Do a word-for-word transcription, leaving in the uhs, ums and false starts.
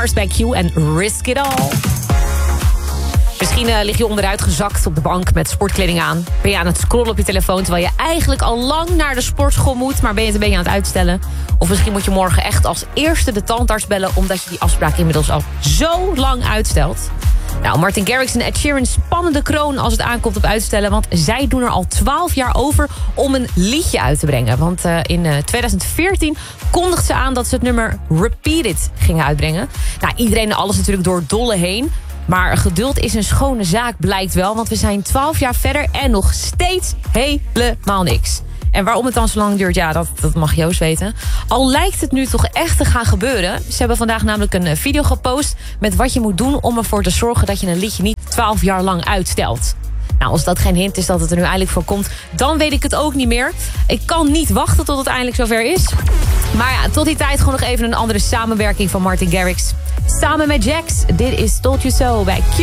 Mars bij Q en Risk It All. Misschien uh, lig je onderuit gezakt op de bank met sportkleding aan. Ben je aan het scrollen op je telefoon terwijl je eigenlijk al lang naar de sportschool moet, maar ben je het een beetje aan het uitstellen. Of misschien moet je morgen echt als eerste de tandarts bellen omdat je die afspraak inmiddels al zo lang uitstelt. Nou, Martin Garrix en Ed Sheeran spannen de kroon als het aankomt op uitstellen, want zij doen er al twaalf jaar over om een liedje uit te brengen. Want uh, in uh, twintig veertien kondigde ze aan dat ze het nummer Repeat It gingen uitbrengen. Nou, iedereen en alles natuurlijk door dolle heen. Maar geduld is een schone zaak, blijkt wel. Want we zijn twaalf jaar verder en nog steeds helemaal niks. En waarom het dan zo lang duurt, ja, dat, dat mag Joost weten. Al lijkt het nu toch echt te gaan gebeuren. Ze hebben vandaag namelijk een video gepost met wat je moet doen om ervoor te zorgen dat je een liedje niet twaalf jaar lang uitstelt. Nou, als dat geen hint is dat het er nu eindelijk voor komt, dan weet ik het ook niet meer. Ik kan niet wachten tot het eindelijk zover is. Maar ja, tot die tijd gewoon nog even een andere samenwerking van Martin Garrix. Samen met Jax, dit is Told You So bij Q.